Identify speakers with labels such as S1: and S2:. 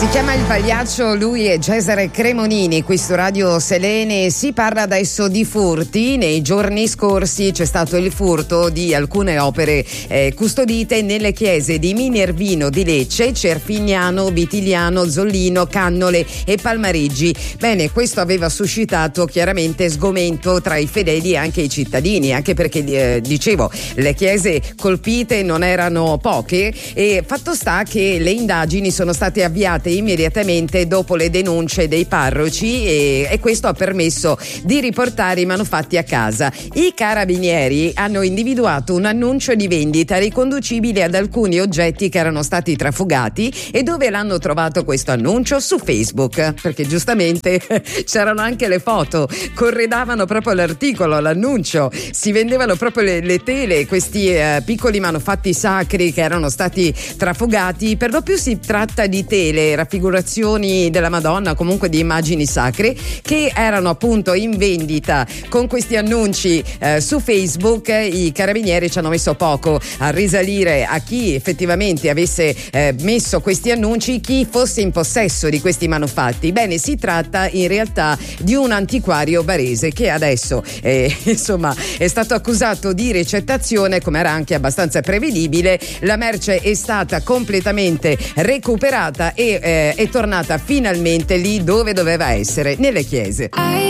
S1: Si chiama Il Pagliaccio, lui è Cesare Cremonini, qui su Radio Selene. Si parla adesso di furti. Nei giorni scorsi c'è stato il furto di alcune opere custodite nelle chiese di Minervino di Lecce, Cerfignano, Vitiliano, Zollino, Cannole e Palmarigi. Bene, questo aveva suscitato chiaramente sgomento tra i fedeli e anche i cittadini, anche perché dicevo, le chiese colpite non erano poche, e fatto sta che le indagini sono state avviate immediatamente dopo le denunce dei parroci e questo ha permesso di riportare i manufatti a casa. I carabinieri hanno individuato un annuncio di vendita riconducibile ad alcuni oggetti che erano stati trafugati. E dove l'hanno trovato questo annuncio? Su Facebook, perché giustamente c'erano anche le foto, corredavano proprio l'articolo, l'annuncio, si vendevano proprio le tele, questi piccoli manufatti sacri che erano stati trafugati. Per lo più si tratta di tele, raffigurazioni della Madonna, comunque di immagini sacre, che erano appunto in vendita. Con questi annunci su Facebook i carabinieri ci hanno messo poco a risalire a chi effettivamente avesse messo questi annunci, chi fosse in possesso di questi manufatti. Bene, si tratta in realtà di un antiquario barese che adesso insomma è stato accusato di ricettazione, come era anche abbastanza prevedibile. La merce è stata completamente recuperata e è tornata finalmente lì dove doveva essere, nelle chiese.